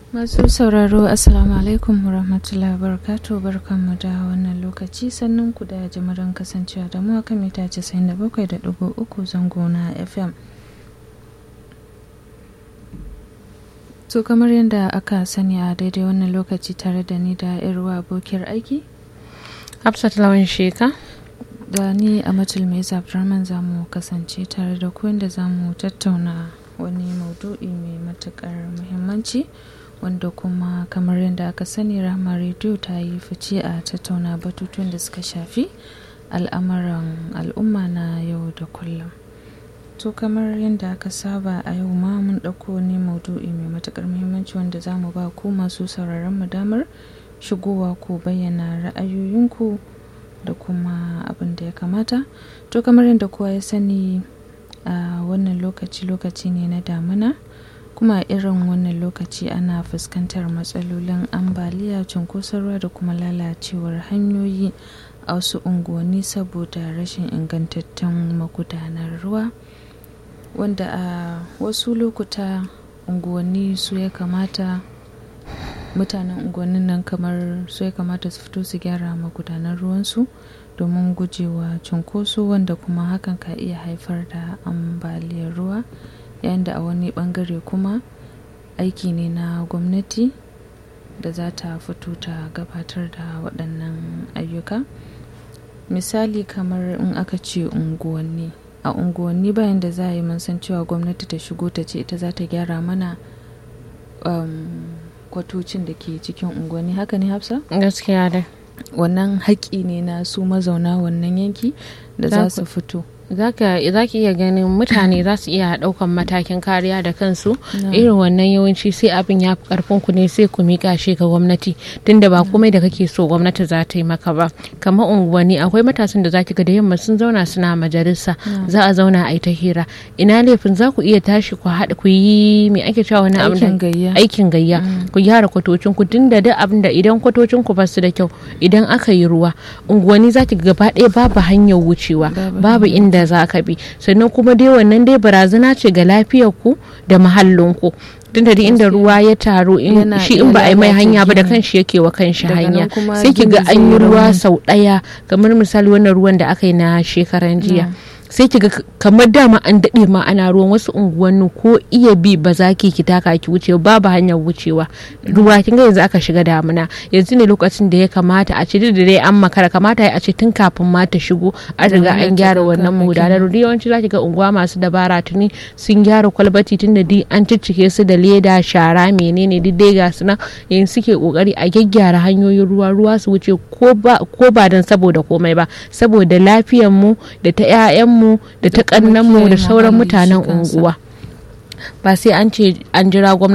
Masu sauraro Assalamu alaikum warahmatullahi wabarakatuh, barkanmu da wannan lokaci, sannan ku da jimirin kasancewa da mu akan mita 97.3 zango na FM. To kamar yadda aka sani a daidai wannan lokaci tare da ni da yarwa abokiyar aiki Hafsat Lawan Sheka da ni Amatul Maiza Abdurrahman za mu kasance tare da ku inda za mu tattauna wani maudu'i mai matukar muhimmanci, wanda kuma kamar yadda aka sani Rahama Radio ta yi fice a tattauna batutuwan da suka shafi al'amuran al'umma na yau da kullum. To kamar yadda aka saba a yau ma mun ɗauko ne maudu'i mai matukar muhimmanci wanda za mu ba ku masu sauraron mu damar shigowa ku bayyana ra'ayoyinku da kuma abin da ya kamata. To kamar yadda kowa ya sani a wannan lokaci ne na damuna, kuma irin wannan lokaci ana fuskantar matsalolin ambaliya, cunkoson ruwa da kuma lalacewar hanyoyi a wasu unguwanni saboda rashin ingantattun magudanar ruwa, wanda a wasu lokuta unguwanni su ya kamata mutanen unguwannin nan kamar su ya kamata su fito su gyara magudanar ruwansu domin gujewa cunkoso, wanda kuma hakan ka iya haifar da ambaliyar ruwa, yayin da a wani bangare kuma aiki ne na gwamnati da za ta fito ta gabatar da waɗannan ayyuka. Misali kamar in aka ce unguwanni, a unguwanni bayan da za a yi mun san cewa gwamnati ta shigo ta ce ita za ta gyara mana kwatocin da ke cikin unguwanni, haka ne Hafsa? gaskiya dai Wannan haƙƙi ne na su mazauna wannan yanki da za su fito. za ki iya ganin mutane za su iya ɗaukan matakin kariya da kansu, irin wannan yawanci sai abin ya fi karfin ku ne sai ku miƙa shi ga gwamnati, tunda ba komai da kake so gwamnati za ta yi maka ba. Kamar unguwanni akwai matasan da za ki ga da yamma sun zauna suna majalisa, za a zauna a yi ta hira, ina laifin za ku iya tashi ku haɗa ku yi me ake cewa wani aikin gayya ku gyara kwatocin ku, tunda duk abin da idan kwatocin ku ba su da kyau, idan aka yi ruwa unguwanni za ki ga gaba ɗaya babu hanyar wucewa, babu inda da za ka bi, sannan kuma dai wannan dai barazana ce ga lafiyar ku da mahallinku, tunda da inda ruwa ya taru in ba a yi mai hanya ba da kanshi yake wa kanshi hanya, sai ki ga an yi ruwa sau ɗaya, kamar misali wannan ruwan da aka yi na shekaran jiya, sai ki ga kamar dama an daɗe ma ana ruwan, wasu unguwanni ko iya bi ba za ki taka ki wuce, babu hanyar wucewa, ruwa kin ga yanzu aka shiga damuna, yanzu ne lokacin da ya kamata a ce da dai an makara, kamata a ce tun kafin ma ta shigo an riga an gyara wannan magudanar ruwa. Yawanci za ki ga unguwa masu dabara tuni sun gyara kwalbati, tun da an ciccike su da leda, shara, menene duk dai ga su nan yanzu suke kokari a gyaggyara hanyoyin ruwa su wuce, ko ba dan saboda komai ba, saboda lafiyar mu da ta 'ya'yan mu da ta kannan mu da sauran mutanen unguwa, ba sai an ce an jira gwamnati